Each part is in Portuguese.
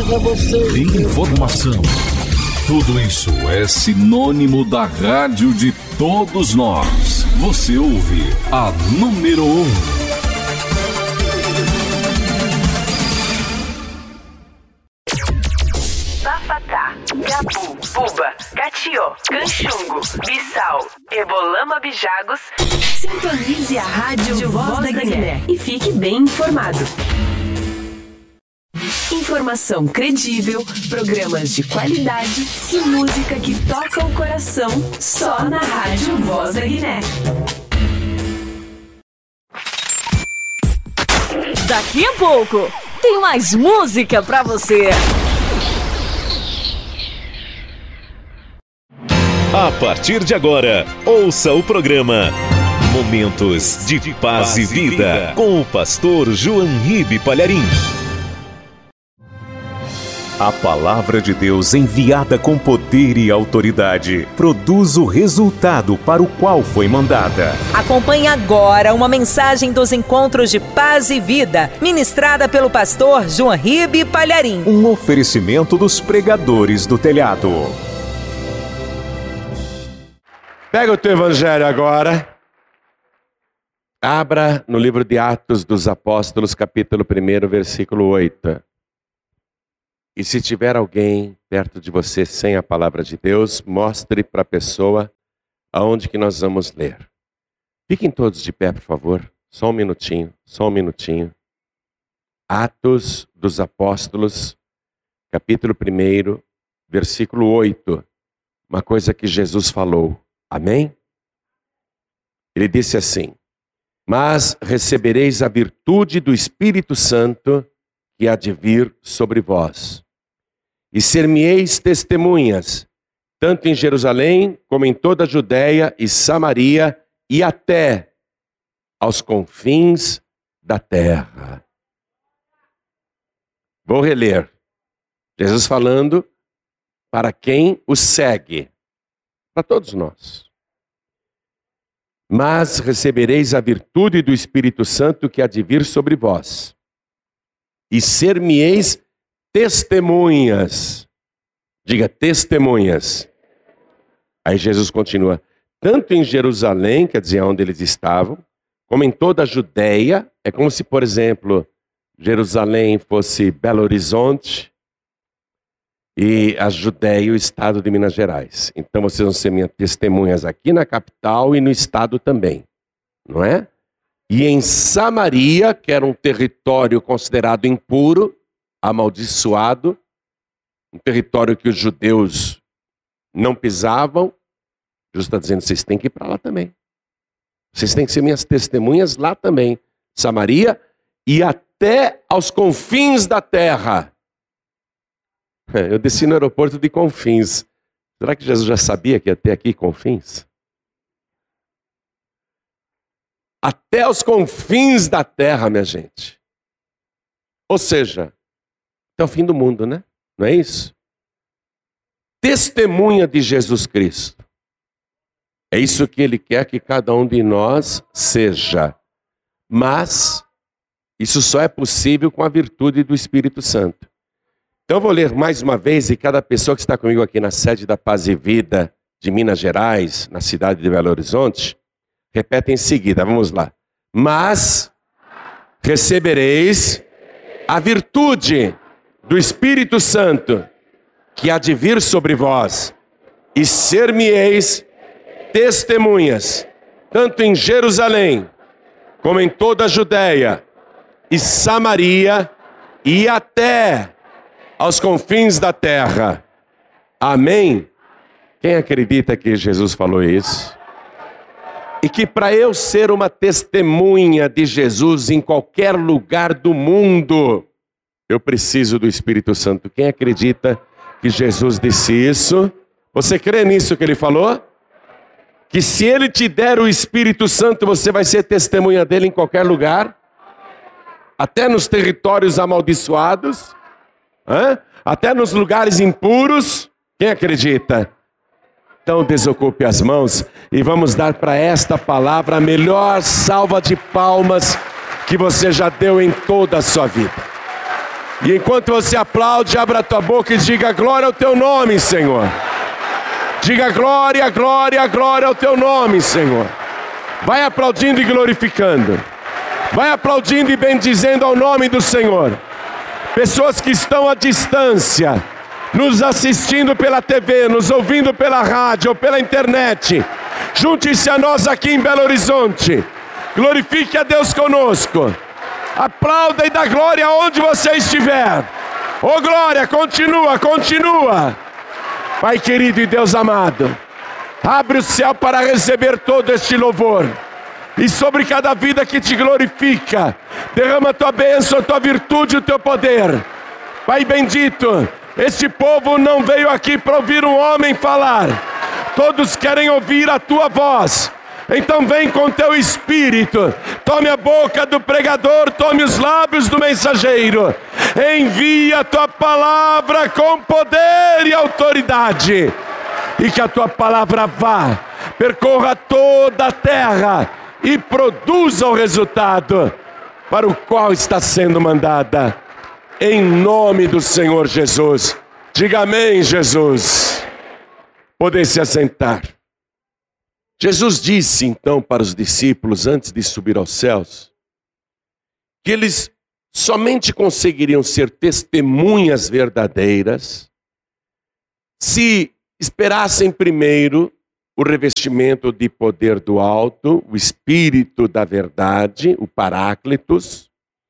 informação. Tudo isso é sinônimo da rádio de todos nós. Você ouve a número 1. Bafatá, Gabu, Buba, Catió, Canchungo, Bissau, Ebolama, Bijagos. Sintonize a Rádio Voz da Guiné e fique bem informado. Informação credível, programas de qualidade e música que toca o coração só na Rádio Voz da Guiné. Daqui a pouco tem mais música pra você. A partir de agora, ouça o programa Momentos de Paz e Vida com o pastor João Ribe Palharim. A palavra de Deus enviada com poder e autoridade produz o resultado para o qual foi mandada. Acompanhe agora uma mensagem dos Encontros de Paz e Vida, ministrada pelo pastor João Ribe Palharim. Um oferecimento dos pregadores do telhado. Pega o teu evangelho agora. Abra no livro de Atos dos Apóstolos, capítulo 1, versículo 8. E se tiver alguém perto de você sem a palavra de Deus, mostre para a pessoa aonde que nós vamos ler. Fiquem todos de pé, por favor. Só um minutinho. Atos dos Apóstolos, capítulo 1, versículo 8. Uma coisa que Jesus falou. Amém? Ele disse assim: mas recebereis a virtude do Espírito Santo que há de vir sobre vós. E ser-me-eis testemunhas, tanto em Jerusalém, como em toda a Judéia e Samaria, e até aos confins da terra. Vou reler. Jesus falando para quem o segue, para todos nós. Mas recebereis a virtude do Espírito Santo que há de vir sobre vós. E ser-me-eis testemunhas. Diga, testemunhas. Aí Jesus continua. Tanto em Jerusalém, quer dizer, onde eles estavam, como em toda a Judéia. É como se, por exemplo, Jerusalém fosse Belo Horizonte e a Judéia o estado de Minas Gerais. Então vocês vão ser minhas testemunhas aqui na capital e no estado também. Não é? E em Samaria, que era um território considerado impuro, amaldiçoado, um território que os judeus não pisavam, Jesus está dizendo, vocês têm que ir para lá também. Vocês têm que ser minhas testemunhas lá também. Samaria e até aos confins da terra. Eu desci no aeroporto de Confins. Será que Jesus já sabia que ia ter aqui Confins? Até os confins da terra, minha gente. Ou seja, até o fim do mundo, né? Não é isso? Testemunha de Jesus Cristo. É isso que Ele quer que cada um de nós seja. Mas isso só é possível com a virtude do Espírito Santo. Então eu vou ler mais uma vez e cada pessoa que está comigo aqui na sede da Paz e Vida de Minas Gerais, na cidade de Belo Horizonte, repete em seguida, vamos lá. Mas recebereis a virtude do Espírito Santo que há de vir sobre vós, e ser-me-eis testemunhas, tanto em Jerusalém, como em toda a Judéia e Samaria, e até aos confins da terra. Amém? Quem acredita que Jesus falou isso? E que para eu ser uma testemunha de Jesus em qualquer lugar do mundo, eu preciso do Espírito Santo. Quem acredita que Jesus disse isso? Você crê nisso que Ele falou? Que se Ele te der o Espírito Santo, você vai ser testemunha dEle em qualquer lugar? Até nos territórios amaldiçoados? Até nos lugares impuros? Quem acredita? Então desocupe as mãos e vamos dar para esta palavra a melhor salva de palmas que você já deu em toda a sua vida. E enquanto você aplaude, abra a tua boca e diga glória ao teu nome, Senhor. Diga glória, glória, glória ao teu nome, Senhor. Vai aplaudindo e glorificando. Vai aplaudindo e bendizendo ao nome do Senhor. Pessoas que estão à distância, nos assistindo pela TV, nos ouvindo pela rádio ou pela internet, junte-se a nós aqui em Belo Horizonte. Glorifique a Deus conosco. Aplauda e dá glória onde você estiver. Oh glória, continua, continua. Pai querido e Deus amado, abre o céu para receber todo este louvor. E sobre cada vida que te glorifica, derrama a tua bênção, a tua virtude, o teu poder. Pai bendito, este povo não veio aqui para ouvir um homem falar. Todos querem ouvir a tua voz. Então vem com teu espírito, tome a boca do pregador, tome os lábios do mensageiro, envia a tua palavra com poder e autoridade, e que a tua palavra vá, percorra toda a terra e produza o resultado para o qual está sendo mandada, em nome do Senhor Jesus. Diga amém, Jesus. Podem se assentar. Jesus disse então para os discípulos, antes de subir aos céus, que eles somente conseguiriam ser testemunhas verdadeiras se esperassem primeiro o revestimento de poder do alto, o Espírito da verdade, o Paráclitos,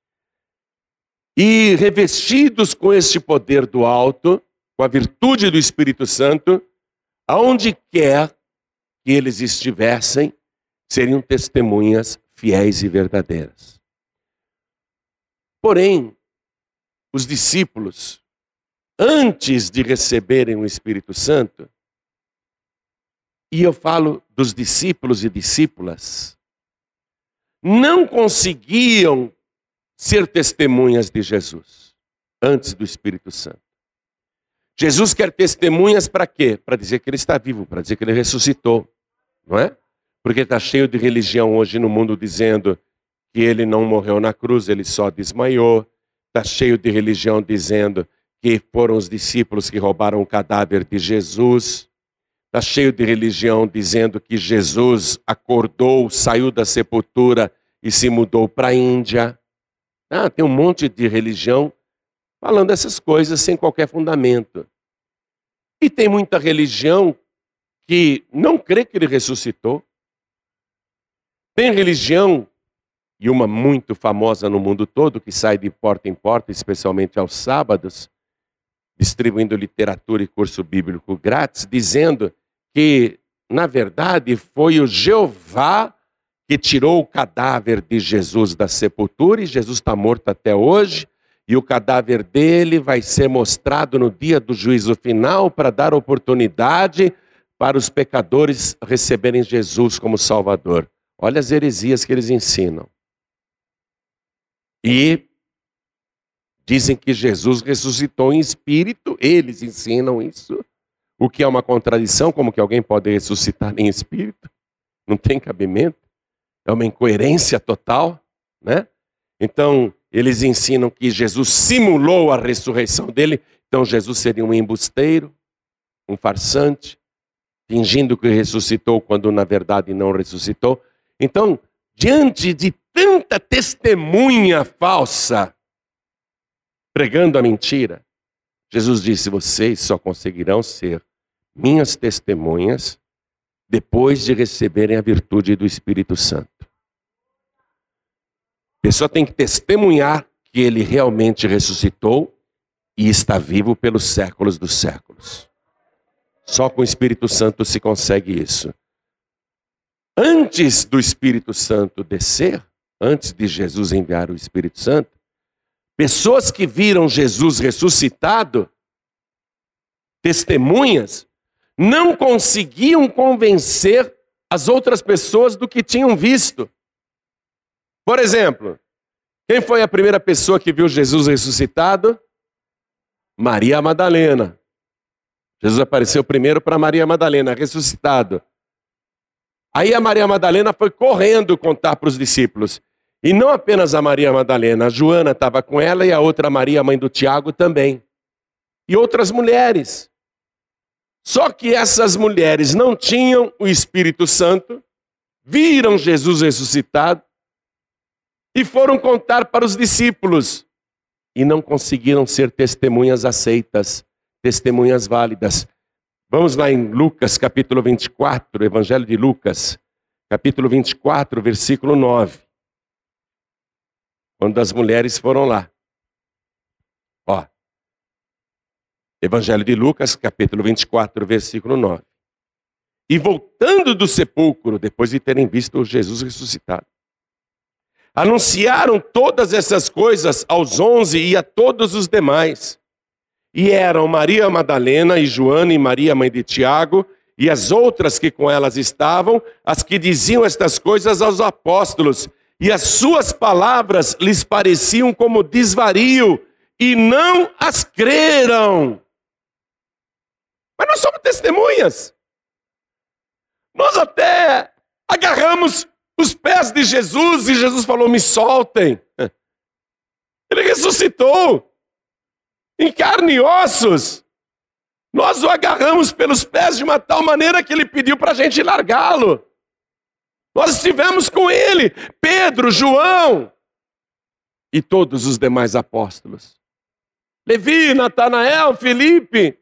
e revestidos com este poder do alto, com a virtude do Espírito Santo, aonde quer que eles estivessem, seriam testemunhas fiéis e verdadeiras. Porém, os discípulos, antes de receberem o Espírito Santo, e eu falo dos discípulos e discípulas, não conseguiam ser testemunhas de Jesus, antes do Espírito Santo. Jesus quer testemunhas para quê? Para dizer que ele está vivo, para dizer que ele ressuscitou. Não é? Porque está cheio de religião hoje no mundo dizendo que ele não morreu na cruz, ele só desmaiou. Está cheio de religião dizendo que foram os discípulos que roubaram o cadáver de Jesus. Está cheio de religião dizendo que Jesus acordou, saiu da sepultura e se mudou para a Índia. Tem um monte de religião falando essas coisas sem qualquer fundamento. E tem muita religião que não crê que ele ressuscitou. Tem religião, e uma muito famosa no mundo todo, que sai de porta em porta, especialmente aos sábados, distribuindo literatura e curso bíblico grátis, dizendo que, na verdade, foi o Jeová que tirou o cadáver de Jesus da sepultura, e Jesus está morto até hoje, e o cadáver dele vai ser mostrado no dia do juízo final para dar oportunidade para os pecadores receberem Jesus como Salvador. Olha as heresias que eles ensinam. E dizem que Jesus ressuscitou em espírito, eles ensinam isso, o que é uma contradição, como que alguém pode ressuscitar em espírito? Não tem cabimento, é uma incoerência total, né? Então, eles ensinam que Jesus simulou a ressurreição dele, então Jesus seria um embusteiro, um farsante, fingindo que ressuscitou quando na verdade não ressuscitou. Então, diante de tanta testemunha falsa, pregando a mentira, Jesus disse: vocês só conseguirão ser minhas testemunhas depois de receberem a virtude do Espírito Santo. A pessoa tem que testemunhar que ele realmente ressuscitou e está vivo pelos séculos dos séculos. Só com o Espírito Santo se consegue isso. Antes do Espírito Santo descer, antes de Jesus enviar o Espírito Santo, pessoas que viram Jesus ressuscitado, testemunhas, não conseguiam convencer as outras pessoas do que tinham visto. Por exemplo, quem foi a primeira pessoa que viu Jesus ressuscitado? Maria Madalena. Jesus apareceu primeiro para Maria Madalena, ressuscitado. Aí a Maria Madalena foi correndo contar para os discípulos. E não apenas a Maria Madalena, a Joana estava com ela e a outra Maria, mãe do Tiago, também. E outras mulheres. Só que essas mulheres não tinham o Espírito Santo, viram Jesus ressuscitado e foram contar para os discípulos. E não conseguiram ser testemunhas aceitas, testemunhas válidas. Vamos lá em Lucas, capítulo 24, Evangelho de Lucas, capítulo 24, versículo 9. Quando as mulheres foram lá. Ó. Evangelho de Lucas, capítulo 24, versículo 9. E voltando do sepulcro, depois de terem visto Jesus ressuscitado, anunciaram todas essas coisas aos 11 e a todos os demais. E eram Maria Madalena e Joana e Maria, mãe de Tiago, e as outras que com elas estavam, as que diziam estas coisas aos apóstolos. E as suas palavras lhes pareciam como desvario, e não as creram. Mas nós somos testemunhas. Nós até agarramos os pés de Jesus e Jesus falou, me soltem. Ele ressuscitou em carne e ossos. Nós o agarramos pelos pés de uma tal maneira que ele pediu para a gente largá-lo. Nós estivemos com ele, Pedro, João e todos os demais apóstolos. Levi, Natanael, Felipe.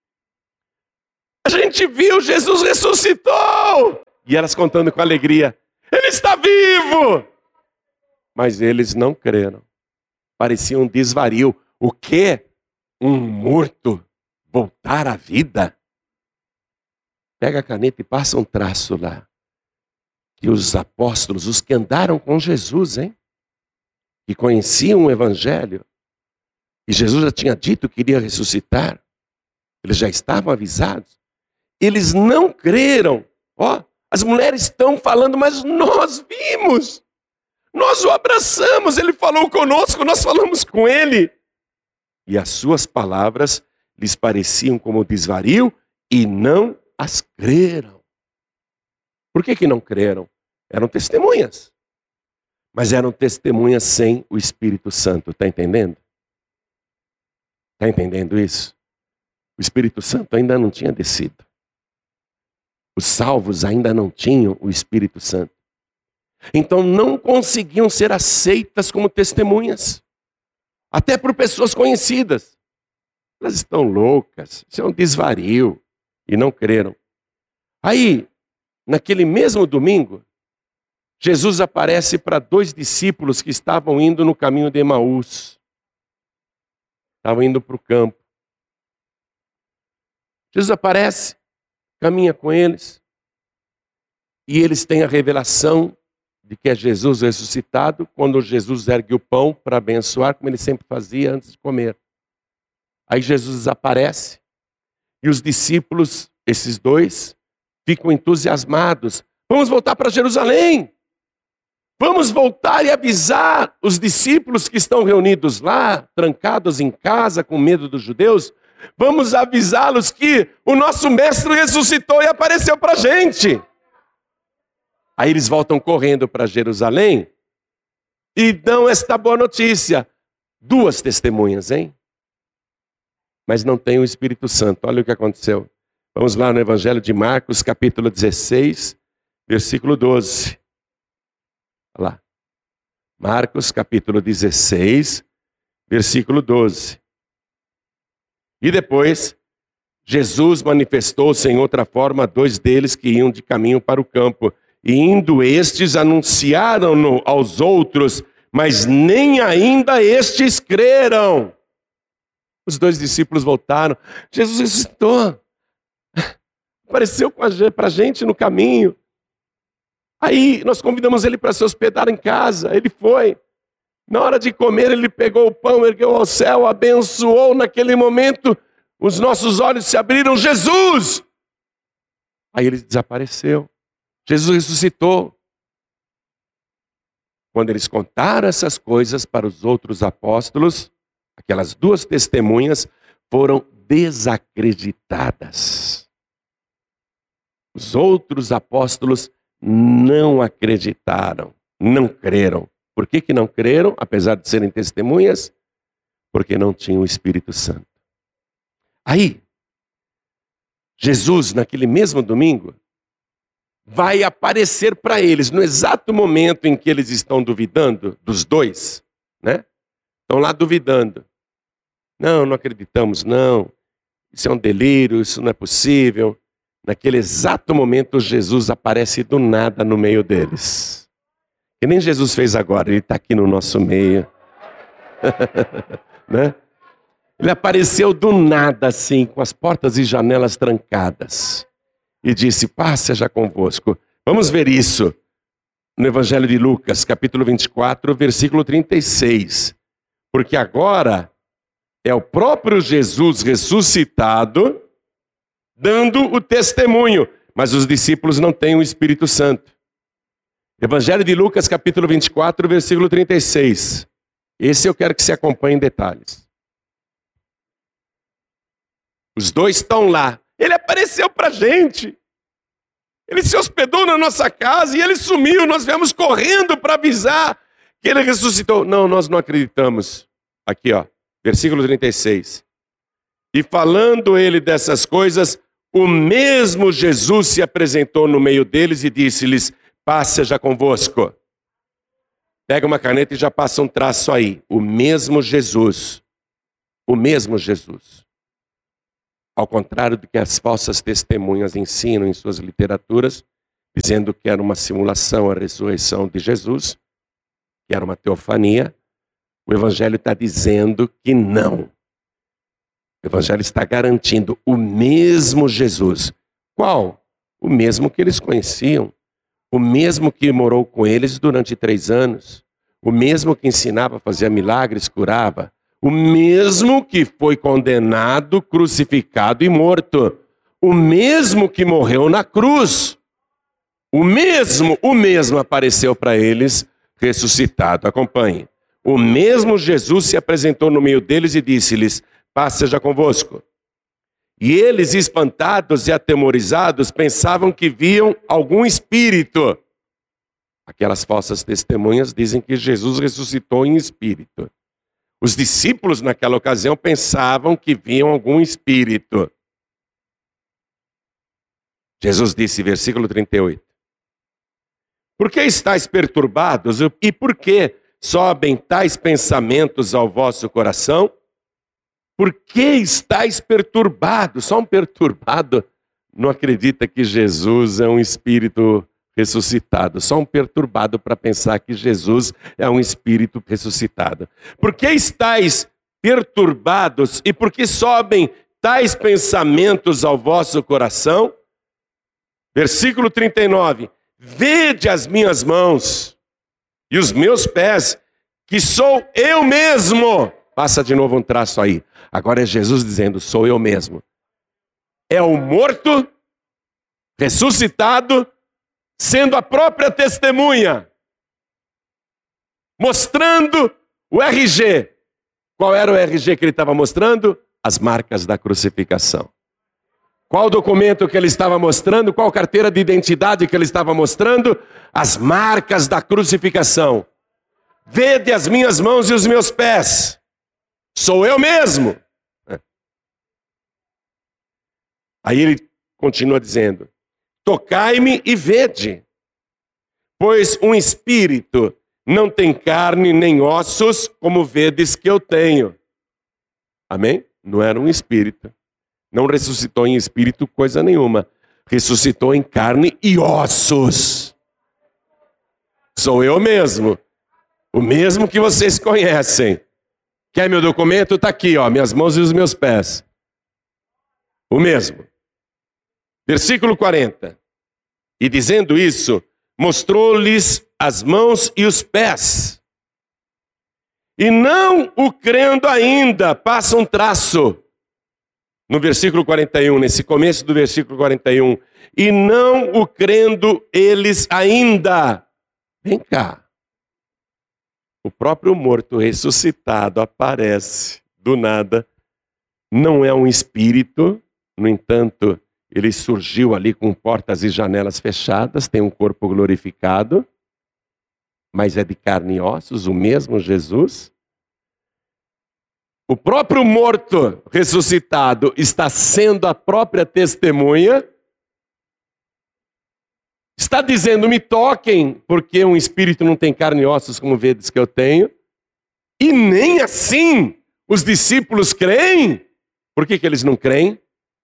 A gente viu, Jesus ressuscitou. E elas contando com alegria, ele está vivo. Mas eles não creram. Parecia um desvario. O quê? Um morto voltar à vida? Pega a caneta e passa um traço lá. Que os apóstolos, os que andaram com Jesus, que conheciam o Evangelho, e Jesus já tinha dito que iria ressuscitar, eles já estavam avisados, eles não creram. Ó, as mulheres estão falando, mas nós vimos, nós o abraçamos, ele falou conosco, nós falamos com ele. E as suas palavras lhes pareciam como desvario e não as creram. Por que não creram? Eram testemunhas. Mas eram testemunhas sem o Espírito Santo. Está entendendo? Está entendendo isso? O Espírito Santo ainda não tinha descido. Os salvos ainda não tinham o Espírito Santo. Então não conseguiam ser aceitas como testemunhas. Até por pessoas conhecidas. Elas estão loucas. Isso é um desvario. E não creram. Aí, naquele mesmo domingo, Jesus aparece para 2 discípulos que estavam indo no caminho de Emaús. Estavam indo para o campo. Jesus aparece, caminha com eles, e eles têm a revelação de que é Jesus ressuscitado, quando Jesus ergue o pão para abençoar, como ele sempre fazia antes de comer. Aí Jesus desaparece, e os discípulos, esses 2, ficam entusiasmados. Vamos voltar para Jerusalém. Vamos voltar e avisar os discípulos que estão reunidos lá, trancados em casa, com medo dos judeus. Vamos avisá-los que o nosso mestre ressuscitou e apareceu para a gente. Aí eles voltam correndo para Jerusalém e dão esta boa notícia. 2 testemunhas, Mas não tem o Espírito Santo. Olha o que aconteceu. Vamos lá no Evangelho de Marcos, capítulo 16, versículo 12. Olha lá. Marcos, capítulo 16, versículo 12. E depois, Jesus manifestou-se em outra forma a 2 deles que iam de caminho para o campo. E indo estes, anunciaram-no aos outros, mas nem ainda estes creram. Os 2 discípulos voltaram. Jesus ressuscitou. Apareceu para a gente no caminho. Aí nós convidamos ele para se hospedar em casa. Ele foi. Na hora de comer, ele pegou o pão, ergueu ao céu, abençoou. Naquele momento, os nossos olhos se abriram. Jesus! Aí ele desapareceu. Jesus ressuscitou. Quando eles contaram essas coisas para os outros apóstolos, aquelas 2 testemunhas foram desacreditadas. Os outros apóstolos não acreditaram, não creram. Por que não creram, apesar de serem testemunhas? Porque não tinham o Espírito Santo. Aí, Jesus, naquele mesmo domingo, vai aparecer para eles, no exato momento em que eles estão duvidando, dos dois, né? Estão lá duvidando. Não acreditamos, não. Isso é um delírio, isso não é possível. Naquele exato momento, Jesus aparece do nada no meio deles. Que nem Jesus fez agora, ele está aqui no nosso meio. Né? Ele apareceu do nada assim, com as portas e janelas trancadas. E disse, paz seja convosco. Vamos ver isso no Evangelho de Lucas, capítulo 24, versículo 36. Porque agora é o próprio Jesus ressuscitado dando o testemunho. Mas os discípulos não têm o Espírito Santo. Evangelho de Lucas, capítulo 24, versículo 36. Esse eu quero que você acompanhe em detalhes. Os dois estão lá. Ele apareceu para a gente. Ele se hospedou na nossa casa e ele sumiu. Nós viemos correndo para avisar que ele ressuscitou. Não, nós não acreditamos. Aqui, ó, versículo 36. E falando ele dessas coisas, o mesmo Jesus se apresentou no meio deles e disse-lhes, paz seja convosco. Pega uma caneta e já passa um traço aí. O mesmo Jesus. O mesmo Jesus. Ao contrário do que as falsas testemunhas ensinam em suas literaturas, dizendo que era uma simulação a ressurreição de Jesus, que era uma teofania, o Evangelho está dizendo que não. O Evangelho está garantindo o mesmo Jesus. Qual? O mesmo que eles conheciam. O mesmo que morou com eles durante 3 anos. O mesmo que ensinava, fazia milagres, curava. O mesmo que foi condenado, crucificado e morto. O mesmo que morreu na cruz. O mesmo apareceu para eles ressuscitado. Acompanhe. O mesmo Jesus se apresentou no meio deles e disse-lhes, paz seja convosco. E eles, espantados e atemorizados, pensavam que viam algum espírito. Aquelas falsas testemunhas dizem que Jesus ressuscitou em espírito. Os discípulos, naquela ocasião, pensavam que viam algum espírito. Jesus disse, versículo 38. Por que estáis perturbados e por que sobem tais pensamentos ao vosso coração? Por que estáis perturbados? Só um perturbado não acredita que Jesus é um espírito ressuscitado. Só um perturbado para pensar que Jesus é um espírito ressuscitado. Por que estáis perturbados e por que sobem tais pensamentos ao vosso coração? Versículo 39. Vede as minhas mãos e os meus pés, que sou eu mesmo. Passa de novo um traço aí. Agora é Jesus dizendo, sou eu mesmo. É o morto, ressuscitado, sendo a própria testemunha. Mostrando o RG. Qual era o RG que ele estava mostrando? As marcas da crucificação. Qual documento que ele estava mostrando? Qual carteira de identidade que ele estava mostrando? As marcas da crucificação. Vede as minhas mãos e os meus pés. Sou eu mesmo. Aí ele continua dizendo, tocai-me e vede, pois um espírito não tem carne nem ossos, como vedes que eu tenho. Amém? Não era um espírito. Não ressuscitou em espírito coisa nenhuma. Ressuscitou em carne e ossos. Sou eu mesmo. O mesmo que vocês conhecem. Quer meu documento? Está aqui, ó, minhas mãos e os meus pés. O mesmo. Versículo 40. E dizendo isso, mostrou-lhes as mãos e os pés. E não o crendo ainda, passa um traço. No versículo 41, nesse começo do versículo 41. E não o crendo eles ainda. Vem cá. O próprio morto ressuscitado aparece do nada. Não é um espírito, no entanto, ele surgiu ali com portas e janelas fechadas, tem um corpo glorificado, mas é de carne e ossos, o mesmo Jesus. O próprio morto ressuscitado está sendo a própria testemunha. Está dizendo, me toquem, porque um espírito não tem carne e ossos como vedes que eu tenho. E nem assim os discípulos creem. Por que eles não creem?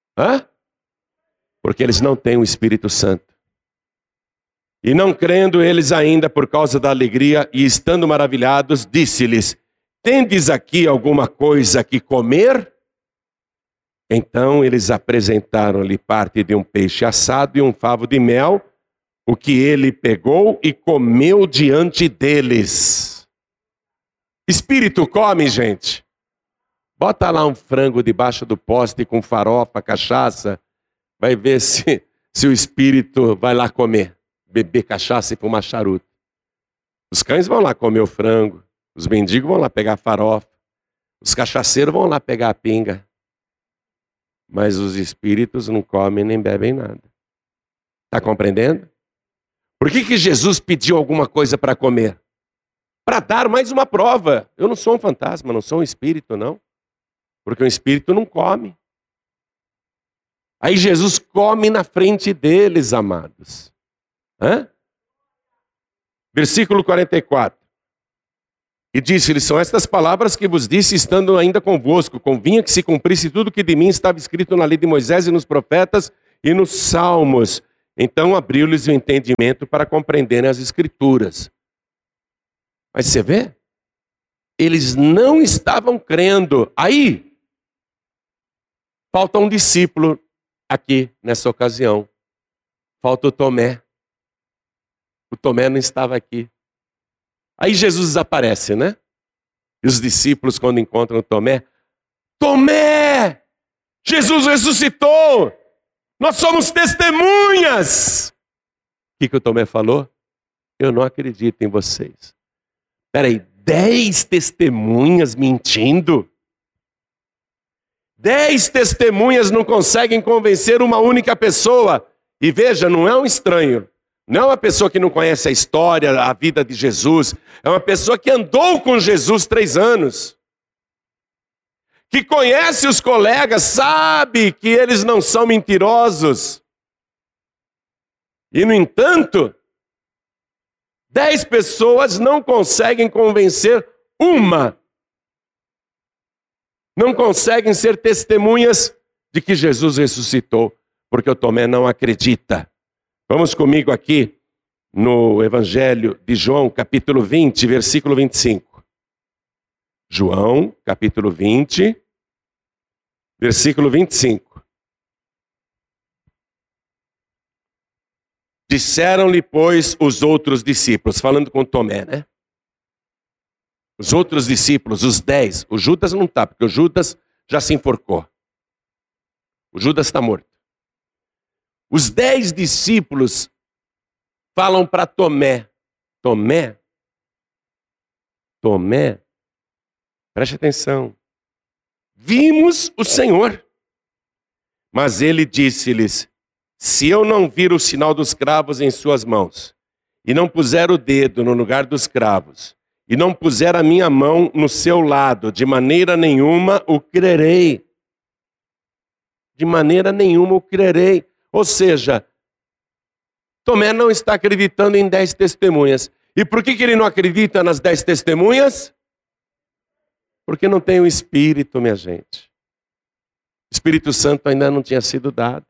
Porque eles não têm o Espírito Santo. E não crendo eles ainda por causa da alegria e estando maravilhados, disse-lhes, tendes aqui alguma coisa que comer? Então eles apresentaram-lhe parte de um peixe assado e um favo de mel, o que ele pegou e comeu diante deles. Espírito come, gente. Bota lá um frango debaixo do poste com farofa, cachaça, vai ver se o espírito vai lá comer, beber cachaça e fumar charuto. Os cães vão lá comer o frango, os mendigos vão lá pegar a farofa, os cachaceiros vão lá pegar a pinga. Mas os espíritos não comem nem bebem nada. Está compreendendo? Por que Jesus pediu alguma coisa para comer? Para dar mais uma prova. Eu não sou um fantasma, não sou um espírito, não. Porque um espírito não come. Aí Jesus come na frente deles, amados. Versículo 44. E disse-lhes, são estas palavras que vos disse, estando ainda convosco. Convinha que se cumprisse tudo que de mim estava escrito na lei de Moisés e nos profetas e nos salmos. Então abriu-lhes o entendimento para compreenderem as escrituras. Mas você vê? Eles não estavam crendo. Aí, falta um discípulo aqui nessa ocasião. Falta o Tomé. O Tomé não estava aqui. Aí Jesus desaparece, né? E os discípulos, quando encontram o Tomé, Tomé! Jesus ressuscitou! Nós somos testemunhas! O que o Tomé falou? Eu não acredito em vocês. Peraí, 10 testemunhas mentindo? 10 testemunhas não conseguem convencer uma única pessoa. E veja, não é um estranho. Não é uma pessoa que não conhece a história, a vida de Jesus. É uma pessoa que andou com Jesus 3 anos. Que conhece os colegas, sabe que eles não são mentirosos. E, no entanto, 10 pessoas não conseguem convencer uma. Não conseguem ser testemunhas de que Jesus ressuscitou, porque o Tomé não acredita. Vamos comigo aqui no Evangelho de João, capítulo 20, versículo 25. João, capítulo 20, versículo 25. Disseram-lhe, pois, os outros discípulos, falando com Tomé, né? Os outros discípulos, os 10, o Judas não está, porque o Judas já se enforcou. O Judas está morto. Os 10 discípulos falam para Tomé. Tomé, preste atenção. Vimos o Senhor. Mas ele disse-lhes, se eu não vir o sinal dos cravos em suas mãos, e não puser o dedo no lugar dos cravos, e não puser a minha mão no seu lado, de maneira nenhuma o crerei. De maneira nenhuma o crerei. Ou seja, Tomé não está acreditando em 10 testemunhas. E por que ele não acredita nas 10 testemunhas? Porque não tem o Espírito, minha gente. O Espírito Santo ainda não tinha sido dado.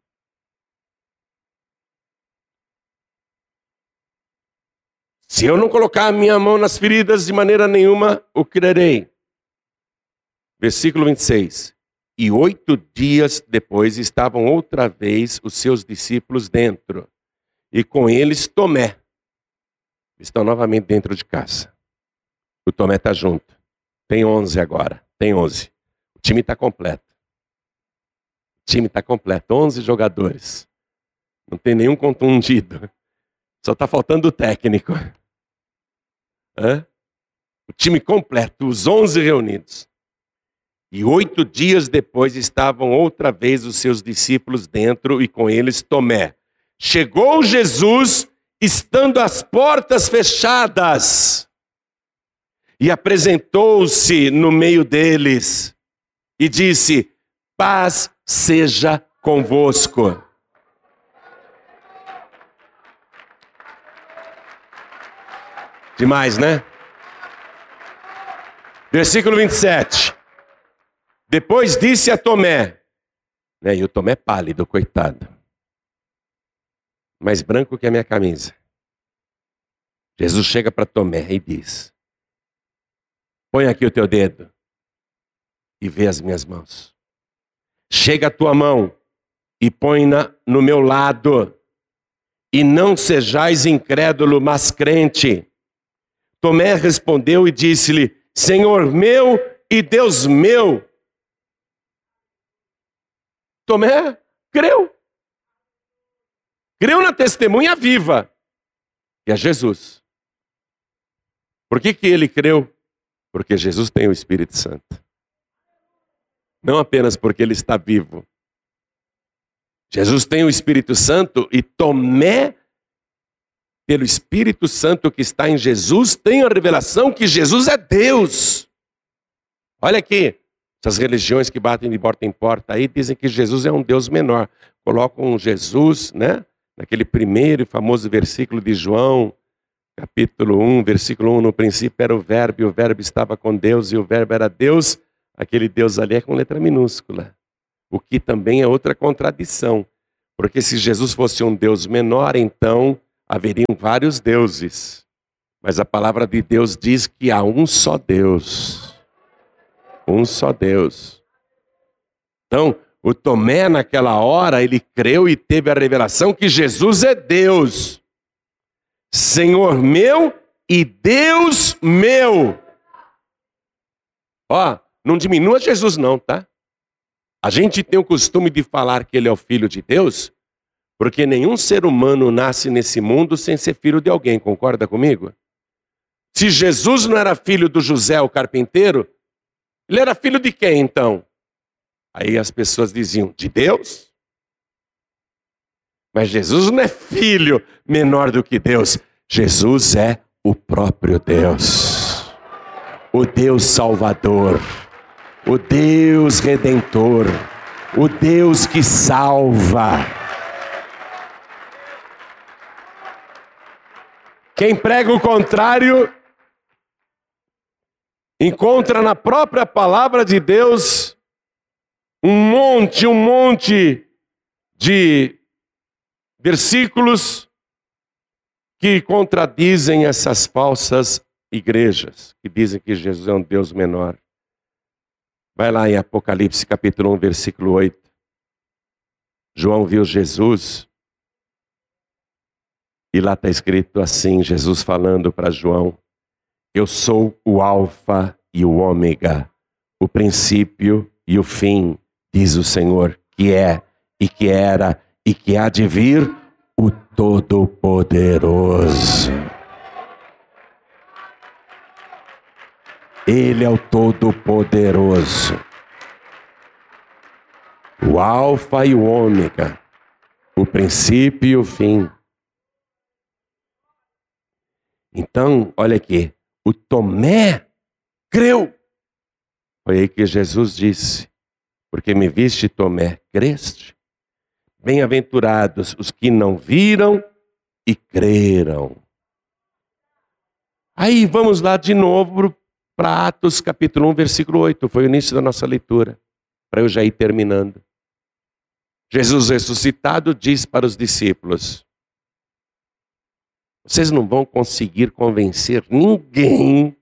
Se eu não colocar a minha mão nas feridas, de maneira nenhuma o crerei. Versículo 26. E 8 dias depois estavam outra vez os seus discípulos dentro. E com eles Tomé. Estão novamente dentro de casa. O Tomé está junto. Tem 11 agora. Tem 11. O time está completo. O time está completo. 11 jogadores. Não tem nenhum contundido. Só está faltando o técnico. O time completo. Os 11 reunidos. E 8 dias depois estavam outra vez os seus discípulos dentro e com eles Tomé. Chegou Jesus estando as portas fechadas, e apresentou-se no meio deles e disse: paz seja convosco. Demais, né? Versículo 27. Depois disse a Tomé, né? E o Tomé pálido, coitado, mais branco que a minha camisa. Jesus chega para Tomé e diz: põe aqui o teu dedo e vê as minhas mãos. Chega a tua mão e põe-na no meu lado. E não sejais incrédulo, mas crente. Tomé respondeu e disse-lhe: Senhor meu e Deus meu. Tomé creu. Creu na testemunha viva, que é Jesus. Por que ele creu? Porque Jesus tem o Espírito Santo. Não apenas porque ele está vivo. Jesus tem o Espírito Santo e Tomé, pelo Espírito Santo que está em Jesus, tem a revelação que Jesus é Deus. Olha aqui, essas religiões que batem de porta em porta aí dizem que Jesus é um Deus menor. Colocam Jesus, né? Naquele primeiro e famoso versículo de João, capítulo 1, versículo 1, no princípio era o Verbo, e o Verbo estava com Deus, e o Verbo era Deus. Aquele Deus ali é com letra minúscula, o que também é outra contradição, porque se Jesus fosse um Deus menor, então haveriam vários deuses, mas a palavra de Deus diz que há um só Deus, um só Deus. Então, o Tomé naquela hora, ele creu e teve a revelação que Jesus é Deus, Senhor meu e Deus meu. Ó, não diminua Jesus não, tá? A gente tem o costume de falar que ele é o Filho de Deus, porque nenhum ser humano nasce nesse mundo sem ser filho de alguém, concorda comigo? Se Jesus não era filho do José, o carpinteiro, ele era filho de quem então? Aí as pessoas diziam, de Deus? Mas Jesus não é filho menor do que Deus. Jesus é o próprio Deus. O Deus Salvador. O Deus Redentor, o Deus que salva. Quem prega o contrário, encontra na própria palavra de Deus um monte de versículos que contradizem essas falsas igrejas, que dizem que Jesus é um Deus menor. Vai lá em Apocalipse capítulo 1, versículo 8. João viu Jesus. E lá está escrito assim, Jesus falando para João: eu sou o alfa e o ômega, o princípio e o fim, diz o Senhor, que é, e que era, e que há de vir, o Todo-Poderoso. Ele é o Todo-Poderoso, o alfa e o ômega, o princípio e o fim. Então, olha aqui, o Tomé creu. Foi aí que Jesus disse: porque me viste, Tomé, creste? Bem-aventurados os que não viram e creram. Aí vamos lá de novo para Atos capítulo 1, versículo 8. Foi o início da nossa leitura, para eu já ir terminando. Jesus ressuscitado diz para os discípulos: vocês não vão conseguir convencer ninguém,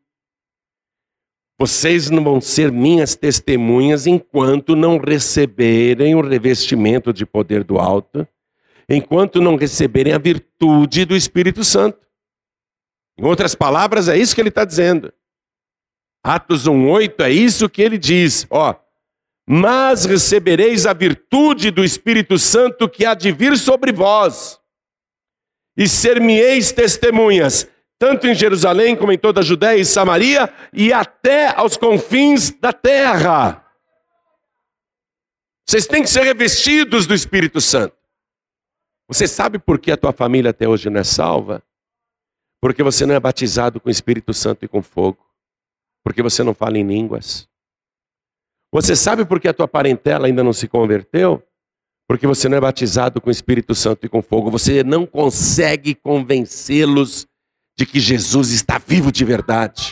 vocês não vão ser minhas testemunhas enquanto não receberem o revestimento de poder do alto, enquanto não receberem a virtude do Espírito Santo. Em outras palavras, é isso que ele está dizendo. Atos 1:8 é isso que ele diz, ó: mas recebereis a virtude do Espírito Santo que há de vir sobre vós, e ser-me-eis testemunhas, tanto em Jerusalém como em toda a Judéia e Samaria, e até aos confins da terra. Vocês têm que ser revestidos do Espírito Santo. Você sabe por que a tua família até hoje não é salva? Porque você não é batizado com o Espírito Santo e com fogo. Porque você não fala em línguas. Você sabe por que a tua parentela ainda não se converteu? Porque você não é batizado com o Espírito Santo e com fogo. Você não consegue convencê-los de que Jesus está vivo de verdade.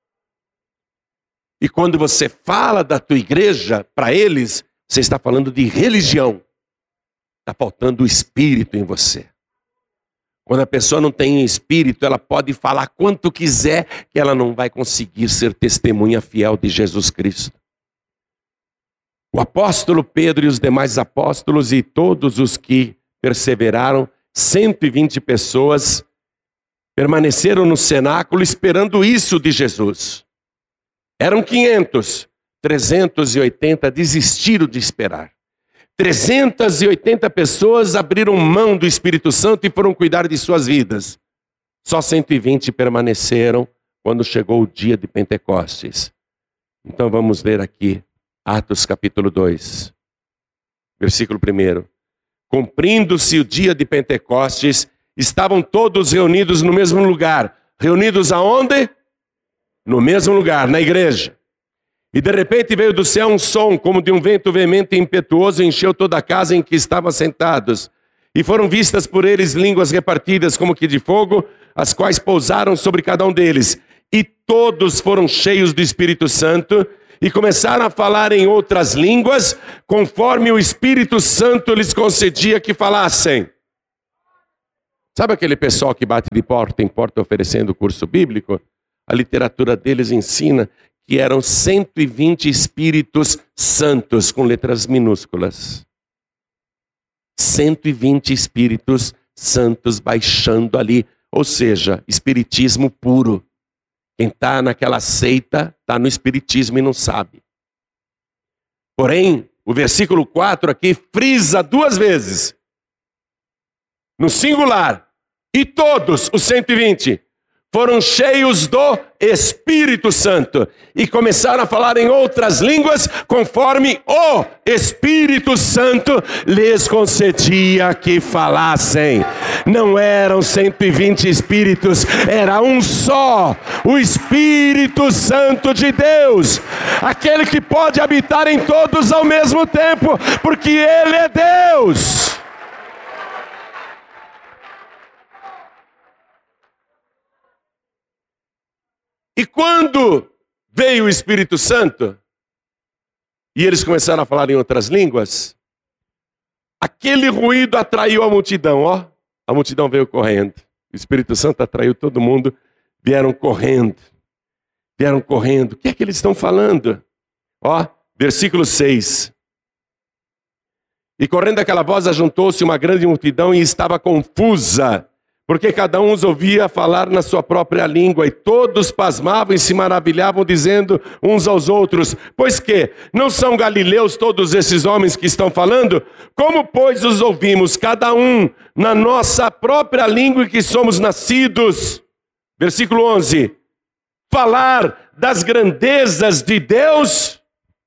E quando você fala da tua igreja para eles, você está falando de religião. Está faltando o Espírito em você. Quando a pessoa não tem Espírito, ela pode falar quanto quiser, que ela não vai conseguir ser testemunha fiel de Jesus Cristo. O apóstolo Pedro e os demais apóstolos e todos os que perseveraram, 120 pessoas, permaneceram no cenáculo esperando isso de Jesus. Eram 500, 380 desistiram de esperar. 380 pessoas abriram mão do Espírito Santo e foram cuidar de suas vidas. Só 120 permaneceram quando chegou o dia de Pentecostes. Então vamos ler aqui, Atos capítulo 2, versículo 1. Cumprindo-se o dia de Pentecostes, estavam todos reunidos no mesmo lugar. Reunidos aonde? No mesmo lugar, na igreja. E de repente veio do céu um som, como de um vento veemente e impetuoso, e encheu toda a casa em que estavam sentados. E foram vistas por eles línguas repartidas como que de fogo, as quais pousaram sobre cada um deles. E todos foram cheios do Espírito Santo, e começaram a falar em outras línguas, conforme o Espírito Santo lhes concedia que falassem. Sabe aquele pessoal que bate de porta em porta oferecendo curso bíblico? A literatura deles ensina que eram 120 Espíritos Santos, com letras minúsculas. 120 Espíritos Santos baixando ali, ou seja, espiritismo puro. Quem está naquela seita está no espiritismo e não sabe. Porém, o versículo 4 aqui frisa 2 vezes. No singular. E todos os 120 foram cheios do Espírito Santo e começaram a falar em outras línguas conforme o Espírito Santo lhes concedia que falassem. Não eram 120 espíritos, era um só, o Espírito Santo de Deus, aquele que pode habitar em todos ao mesmo tempo, porque Ele é Deus. E quando veio o Espírito Santo, e eles começaram a falar em outras línguas, aquele ruído atraiu a multidão, ó. A multidão veio correndo. O Espírito Santo atraiu todo mundo, vieram correndo. Vieram correndo. O que é que eles estão falando? Ó, versículo 6. E correndo aquela voz, ajuntou-se uma grande multidão e estava confusa, porque cada um os ouvia falar na sua própria língua, e todos pasmavam e se maravilhavam, dizendo uns aos outros: pois que, não são galileus todos esses homens que estão falando? Como, pois, os ouvimos, cada um na nossa própria língua em que somos nascidos? Versículo 11. Falar das grandezas de Deus.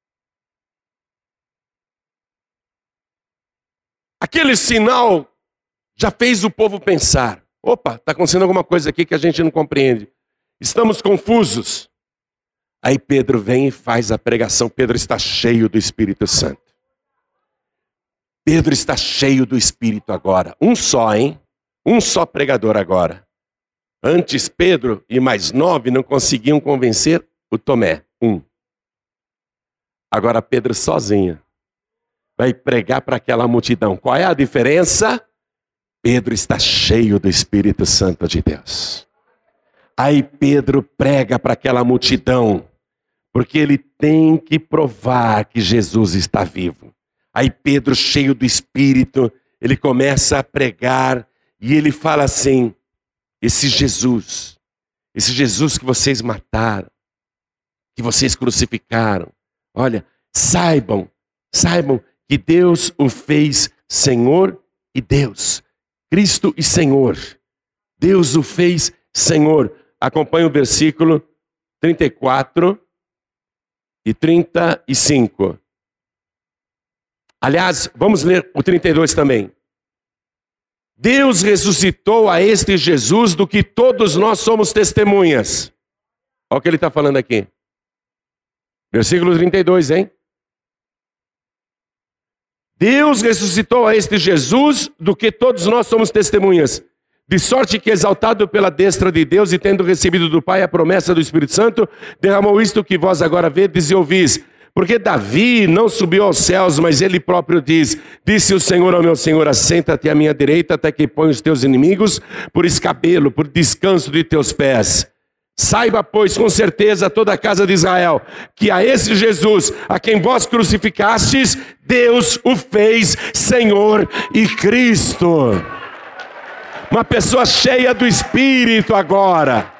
Aquele sinal já fez o povo pensar: opa, está acontecendo alguma coisa aqui que a gente não compreende. Estamos confusos. Aí Pedro vem e faz a pregação. Pedro está cheio do Espírito Santo. Pedro está cheio do Espírito agora. Um só, hein? Um só pregador agora. Antes Pedro e mais 9 não conseguiam convencer o Tomé. Agora Pedro sozinho vai pregar para aquela multidão. Qual é a diferença? Pedro está cheio do Espírito Santo de Deus. Aí Pedro prega para aquela multidão, porque ele tem que provar que Jesus está vivo. Aí Pedro, cheio do Espírito, ele começa a pregar e ele fala assim: esse Jesus que vocês mataram, que vocês crucificaram, olha, saibam que Deus o fez Senhor e Deus. Cristo e Senhor. Deus o fez Senhor. Acompanhe o versículo 34 e 35. Aliás, vamos ler o 32 também. Deus ressuscitou a este Jesus do que todos nós somos testemunhas. Olha o que ele está falando aqui. Versículo 32, hein? Deus ressuscitou a este Jesus do que todos nós somos testemunhas. De sorte que, exaltado pela destra de Deus e tendo recebido do Pai a promessa do Espírito Santo, derramou isto que vós agora vedes e ouvis. Porque Davi não subiu aos céus, mas ele próprio diz: disse o Senhor ao meu Senhor, assenta-te à minha direita até que ponha os teus inimigos por escabelo, por descanso de teus pés. Saiba, pois, com certeza toda a casa de Israel, que a esse Jesus, a quem vós crucificastes, Deus o fez Senhor e Cristo. Uma pessoa cheia do Espírito agora,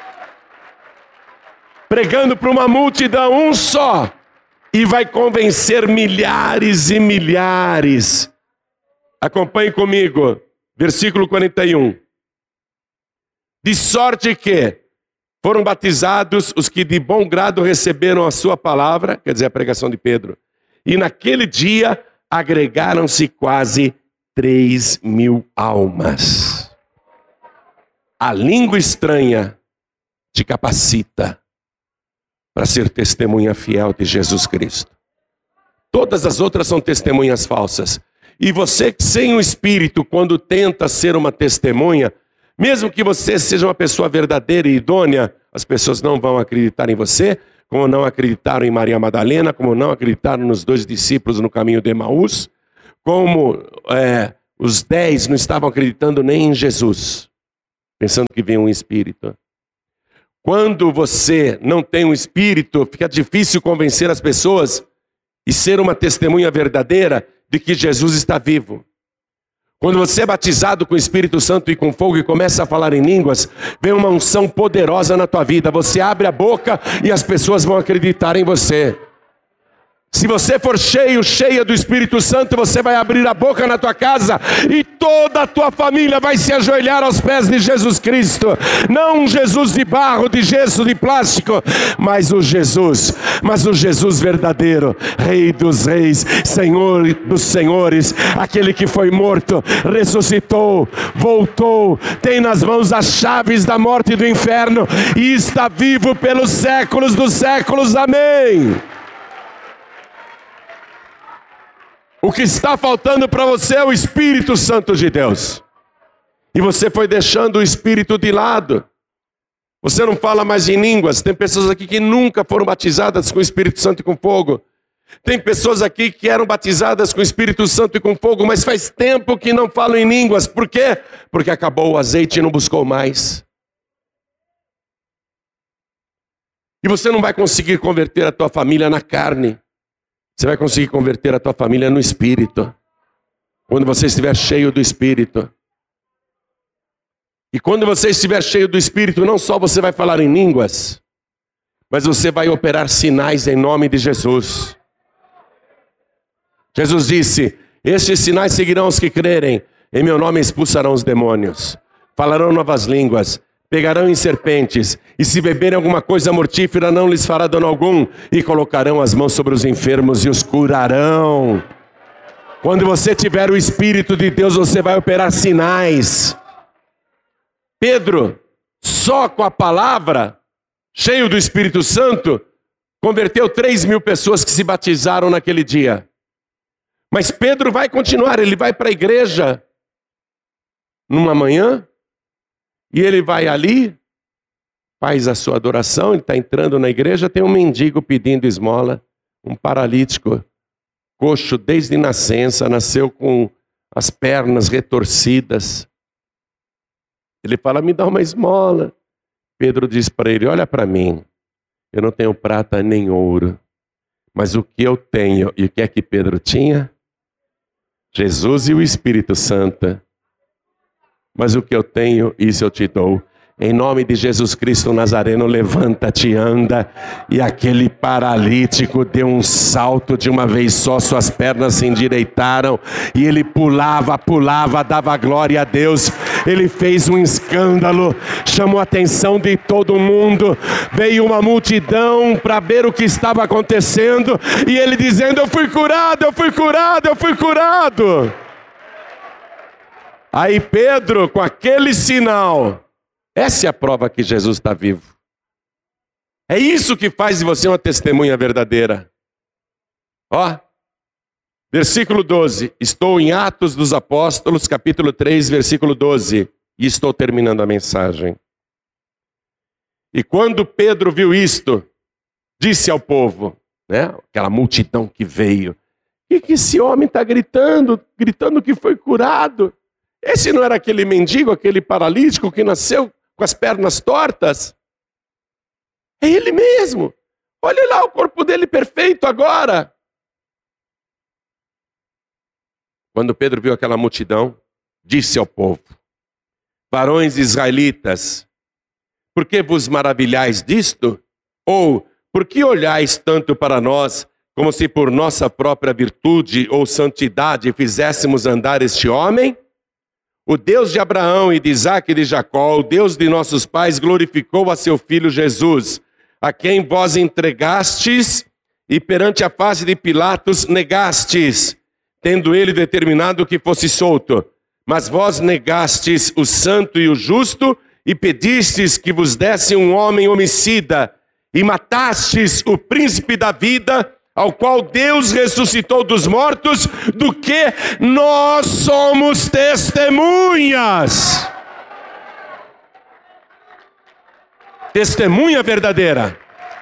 pregando para uma multidão, um só, e vai convencer milhares e milhares. Acompanhe comigo, versículo 41. De sorte que foram batizados os que de bom grado receberam a sua palavra, quer dizer, a pregação de Pedro. E naquele dia agregaram-se quase 3.000 almas. A língua estranha te capacita para ser testemunha fiel de Jesus Cristo. Todas as outras são testemunhas falsas. E você, sem o Espírito, quando tenta ser uma testemunha, mesmo que você seja uma pessoa verdadeira e idônea, as pessoas não vão acreditar em você, como não acreditaram em Maria Madalena, como não acreditaram nos 2 discípulos no caminho de Emaús, como os 10 não estavam acreditando nem em Jesus, pensando que vem um Espírito. Quando você não tem um Espírito, fica difícil convencer as pessoas e ser uma testemunha verdadeira de que Jesus está vivo. Quando você é batizado com o Espírito Santo e com fogo e começa a falar em línguas, vem uma unção poderosa na tua vida. Você abre a boca e as pessoas vão acreditar em você. Se você for cheia do Espírito Santo, você vai abrir a boca na tua casa e toda a tua família vai se ajoelhar aos pés de Jesus Cristo. Não um Jesus de barro, de gesso, de plástico, mas o Jesus verdadeiro, Rei dos reis, Senhor dos senhores, aquele que foi morto, ressuscitou, voltou, tem nas mãos as chaves da morte e do inferno e está vivo pelos séculos dos séculos. Amém. O que está faltando para você é o Espírito Santo de Deus. E você foi deixando o Espírito de lado. Você não fala mais em línguas. Tem pessoas aqui que nunca foram batizadas com o Espírito Santo e com fogo. Tem pessoas aqui que eram batizadas com o Espírito Santo e com fogo, mas faz tempo que não falam em línguas. Por quê? Porque acabou o azeite e não buscou mais. E você não vai conseguir converter a tua família na carne. Você vai conseguir converter a tua família no Espírito. Quando você estiver cheio do Espírito. E quando você estiver cheio do Espírito, não só você vai falar em línguas, mas você vai operar sinais em nome de Jesus. Jesus disse: estes sinais seguirão os que crerem. Em meu nome expulsarão os demônios. Falarão novas línguas. Pegarão em serpentes, e se beberem alguma coisa mortífera não lhes fará dano algum, e colocarão as mãos sobre os enfermos e os curarão. Quando você tiver o Espírito de Deus, você vai operar sinais. Pedro, só com a palavra, cheio do Espírito Santo, converteu 3.000 pessoas que se batizaram naquele dia. Mas Pedro vai continuar, ele vai para a igreja numa manhã, e ele vai ali, faz a sua adoração, ele está entrando na igreja, tem um mendigo pedindo esmola, um paralítico, coxo desde nascença, nasceu com as pernas retorcidas. Ele fala: me dá uma esmola. Pedro diz para ele: olha para mim, eu não tenho prata nem ouro, mas o que eu tenho, e o que é que Pedro tinha? Jesus e o Espírito Santo. Mas o que eu tenho, isso eu te dou. Em nome de Jesus Cristo Nazareno, levanta-te e anda. E aquele paralítico deu um salto de uma vez só, suas pernas se endireitaram. E ele pulava, dava glória a Deus. Ele fez um escândalo, chamou a atenção de todo mundo. Veio uma multidão para ver o que estava acontecendo. E ele dizendo: eu fui curado, eu fui curado, eu fui curado. Aí Pedro, com aquele sinal, essa é a prova que Jesus está vivo. É isso que faz de você uma testemunha verdadeira. Ó, versículo 12. Estou em Atos dos Apóstolos, capítulo 3, versículo 12. E estou terminando a mensagem. E quando Pedro viu isto, disse ao povo, né, aquela multidão que veio, o que esse homem está gritando que foi curado? Esse não era aquele mendigo, aquele paralítico que nasceu com as pernas tortas? É ele mesmo. Olha lá o corpo dele perfeito agora. Quando Pedro viu aquela multidão, disse ao povo, varões israelitas, por que vos maravilhais disto? Ou, por que olhais tanto para nós, como se por nossa própria virtude ou santidade fizéssemos andar este homem? O Deus de Abraão e de Isaque e de Jacó, o Deus de nossos pais, glorificou a seu filho Jesus, a quem vós entregastes e perante a face de Pilatos negastes, tendo ele determinado que fosse solto. Mas vós negastes o santo e o justo e pedistes que vos desse um homem homicida e matastes o príncipe da vida, ao qual Deus ressuscitou dos mortos, do que nós somos testemunhas. Testemunha verdadeira.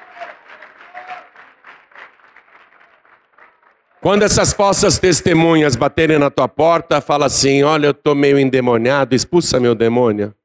Quando essas falsas testemunhas baterem na tua porta, fala assim, olha, eu estou meio endemoniado, expulsa meu demônio.